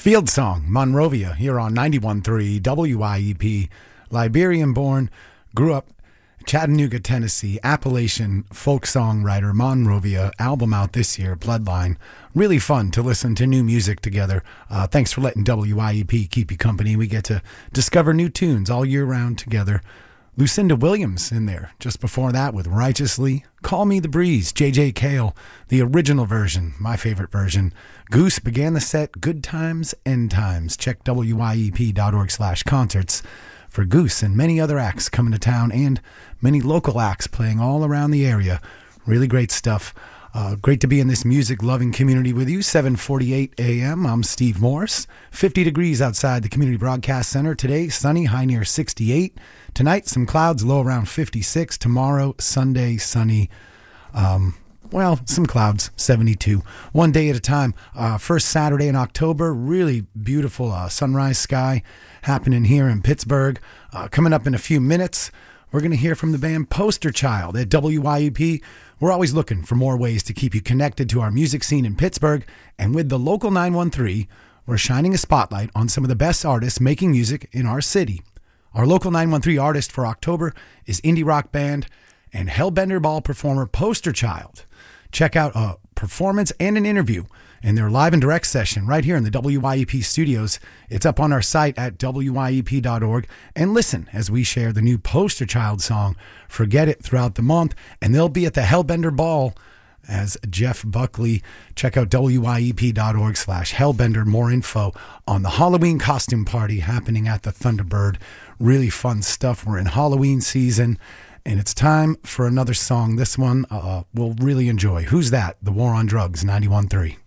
Field Song, Monrovia, here on 91.3 WIEP. Liberian born, grew up Chattanooga, Tennessee, Appalachian folk songwriter, Monrovia, album out this year, Bloodline. Really fun to listen to new music together. Thanks for letting WIEP keep you company. We get to discover new tunes all year round together. Lucinda Williams in there just before that with Righteously. Call Me the Breeze, J.J. Cale, the original version, my favorite version. Goose began the set, Good Times, End Times. Check WIEP.org/concerts for Goose and many other acts coming to town and many local acts playing all around the area. Really great stuff. Great to be in this music-loving community with you. 7:48 a.m. I'm Steve Morse. 50 degrees outside the Community Broadcast Center. Today, sunny, high near 68. Tonight, some clouds, low around 56. Tomorrow, Sunday, sunny. Some clouds, 72. One day at a time. First Saturday in October, really beautiful sunrise sky happening here in Pittsburgh. Coming up in a few minutes, we're going to hear from the band Poster Child at WIEP. We're always looking for more ways to keep you connected to our music scene in Pittsburgh. And with the local 913, we're shining a spotlight on some of the best artists making music in our city. Our local 913 artist for October is indie rock band and Hellbender Ball performer Poster Child. Check out a performance and an interview in their live and direct session right here in the WIEP studios. It's up on our site at WIEP.org. And listen as we share the new Poster Child song, Forget It, throughout the month. And they'll be at the Hellbender Ball as Jeff Buckley. Check out WIEP.org/Hellbender. More info on the Halloween costume party happening at the Thunderbird. Really fun stuff. We're in Halloween season. And it's time for another song. This one we'll really enjoy. Who's That? The War on Drugs, 91.3.